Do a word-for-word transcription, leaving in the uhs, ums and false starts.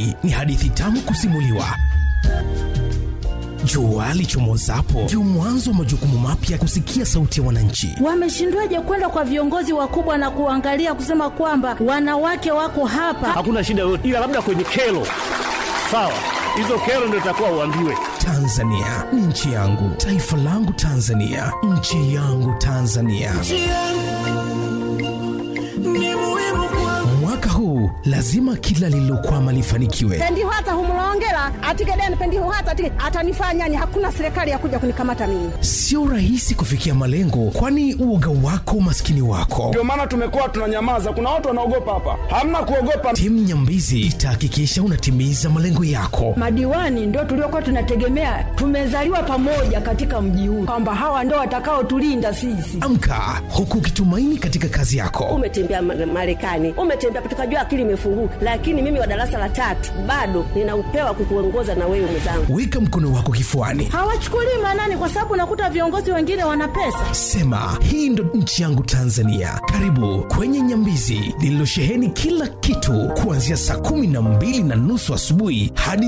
Hii ni hadithi tamu kusimuliwa. Jua lichomozapo ndio mwanzo wa majukumu mapya. Kusikia sauti ya wananchi. Wameshindwaje kwenda kwa viongozi wakubwa na kuangalia kusema kwamba wanawake wako hapa? Hakuna shida yoyote, ila labda kwenye kero. Sawa, hizo kero ndio itakuwa uambiwe. Tanzania ni nchi yangu, taifa langu Tanzania, nchi yangu Tanzania. Mwaka huu lazima kila lililokwama lifanikiwe. Pendi hata humulongela atikeden pendi hata atike atanifanya ni hakuna serikali ya kuja kunikamata mimi. Sio rahisi kufikia malengo, kwani uoga wako umaskini wako. Ndio maana tumekuwa tunanyamaza. Kuna watu wanaogopa hapa. Hamna kuogopa. Timu Nyambizi itahakikisha unatimiza malengo yako. Madiwani ndio tuliokuwa tunategemea. Tumezaliwa pamoja katika mji huu, kwamba hawa ndio watakao tulinda sisi. Amka huku ukitumaini katika kazi yako. Umetembea Marekani, umetembea tukajua akili imefunguka, lakini mimi wa darasa la tatu bado nina upewa kukuongoza na wewe mwenzangu. Weka mkono wako kifuani. Hawachukulii maanani kwa sababu nakuta viongozi wengine wana pesa. Sema, hii ndo nchi yangu Tanzania. Karibu kwenye Nyambizi lililosheheni kila kitu kuanzia saa kumi na mbili na nusu asubuhi hadi